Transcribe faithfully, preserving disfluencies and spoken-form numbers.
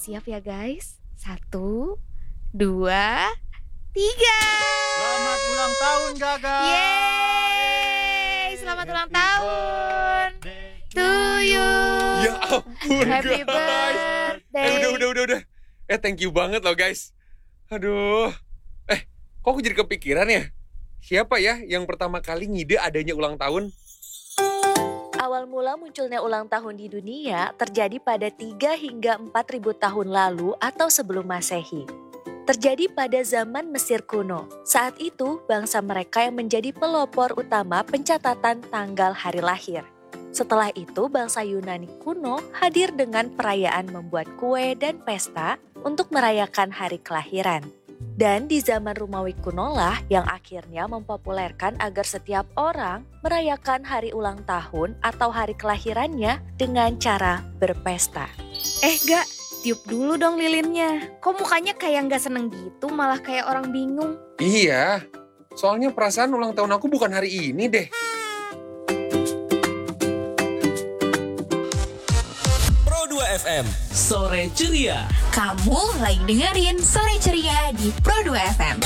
Siap ya guys? Satu, dua, tiga. Selamat ulang tahun Gaga. Yeay, selamat ulang tahun to you. Ya ampun Happy guys. birthday. Eh udah udah udah udah. Eh thank you banget loh guys. Aduh. Eh kok aku jadi kepikiran ya? Siapa ya yang pertama kali ngide adanya ulang tahun? Awal mula munculnya ulang tahun di dunia terjadi pada tiga hingga empat ribu tahun lalu atau sebelum Masehi. Terjadi pada zaman Mesir kuno. Saat itu, bangsa mereka yang menjadi pelopor utama pencatatan tanggal hari lahir. Setelah itu, bangsa Yunani kuno hadir dengan perayaan membuat kue dan pesta untuk merayakan hari kelahiran. Dan di zaman Romawi kuno lah yang akhirnya mempopulerkan agar setiap orang merayakan hari ulang tahun atau hari kelahirannya dengan cara berpesta. Eh gak, tiup dulu dong lilinnya. Kok mukanya kayak gak seneng gitu, malah kayak orang bingung. Iya. Soalnya perasaan ulang tahun aku bukan hari ini deh. Pro dua F M, Sore Ceria. Kamu lagi dengerin Sore Ceria di Pro dua F M.